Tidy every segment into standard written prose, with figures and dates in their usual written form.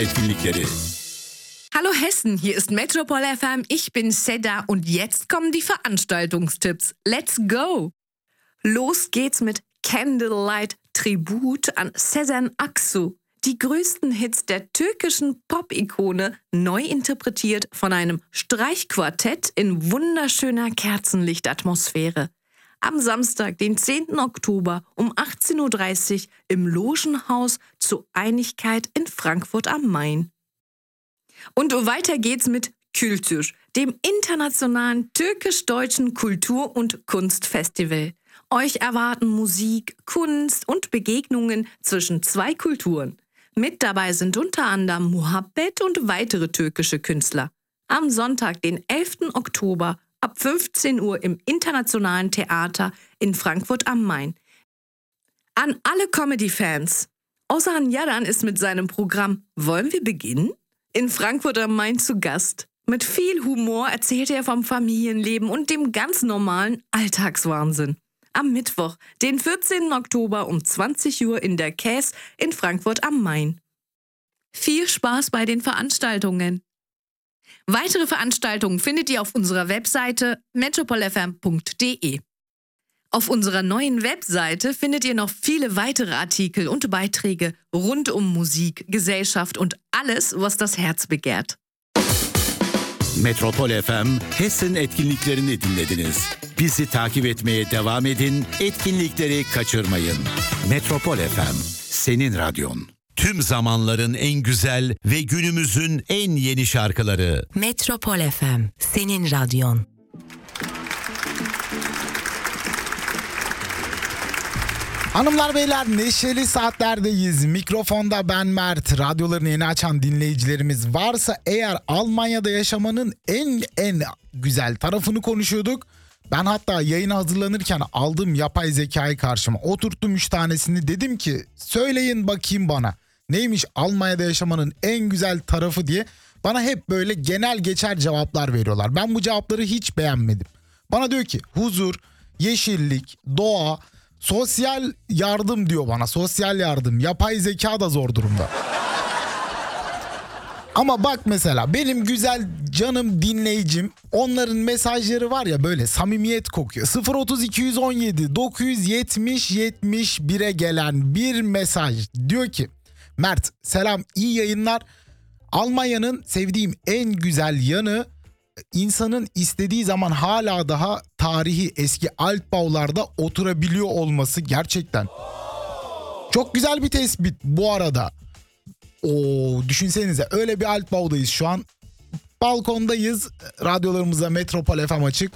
etkinlikleri. Hallo Hessen, hier ist Metropol FM, ich bin Seda und jetzt kommen die Veranstaltungstipps. Let's go! Los geht's mit Candlelight Tribut an Sezen Aksu. Die größten Hits der türkischen Pop-Ikone neu interpretiert von einem Streichquartett in wunderschöner Kerzenlichtatmosphäre. Am Samstag, den 10. Oktober um 18.30 Uhr im Logenhaus zur Einigkeit in Frankfurt am Main. Und weiter geht's mit Kültür, dem internationalen türkisch-deutschen Kultur- und Kunstfestival. Euch erwarten Musik, Kunst und Begegnungen zwischen zwei Kulturen. Mit dabei sind unter anderem Muhabbet und weitere türkische Künstler. Am Sonntag, den 11. Oktober ab 15 Uhr im Internationalen Theater in Frankfurt am Main. An alle Comedy-Fans. Ozan Yadan ist mit seinem Programm Wollen wir beginnen? In Frankfurt am Main zu Gast. Mit viel Humor erzählt er vom Familienleben und dem ganz normalen Alltagswahnsinn. Am Mittwoch, den 14. Oktober um 20 Uhr in der Käs in Frankfurt am Main. Viel Spaß bei den Veranstaltungen. Weitere Veranstaltungen findet ihr auf unserer Webseite metropolfm.de. Auf unserer neuen Webseite findet ihr noch viele weitere Artikel und Beiträge rund um Musik, Gesellschaft und alles, was das Herz begehrt. Metropol FM Hessen etkinliklerini dinlediniz. Bizi takip etmeye devam edin, etkinlikleri kaçırmayın. Metropol FM, senin radyon. Tüm zamanların en güzel ve günümüzün en yeni şarkıları. Metropol FM, senin radyon. Hanımlar beyler, neşeli saatlerdeyiz. Mikrofonda ben Mert. Radyolarını yeni açan dinleyicilerimiz varsa eğer Almanya'da yaşamanın en güzel tarafını konuşuyorduk. Ben hatta yayına hazırlanırken aldım yapay zekayı karşıma. Oturttum 3 tanesini, dedim ki söyleyin bakayım bana. Neymiş Almanya'da yaşamanın en güzel tarafı diye. Bana hep böyle genel geçer cevaplar veriyorlar. Ben bu cevapları hiç beğenmedim. Bana diyor ki huzur, yeşillik, doğa, sosyal yardım diyor bana. Sosyal yardım. Yapay zeka da zor durumda. Ama bak mesela benim güzel canım dinleyicim, onların mesajları var ya, böyle samimiyet kokuyor. 030 217 970 71'e gelen bir mesaj diyor ki Mert selam, iyi yayınlar. Almanya'nın sevdiğim en güzel yanı insanın istediği zaman hala daha tarihi eski Altbau'larda oturabiliyor olması gerçekten. Çok güzel bir tespit bu arada. Düşünsenize, öyle bir Altbau'dayız şu an. Balkondayız. Radyolarımıza Metropol FM açık.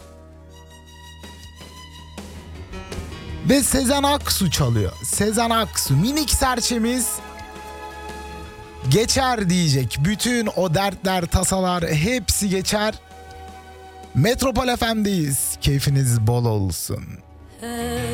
Ve Sezen Aksu çalıyor. Sezen Aksu, minik serçemiz geçer diyecek. Bütün o dertler, tasalar hepsi geçer. Metropol FM'deyiz. Keyfiniz bol olsun.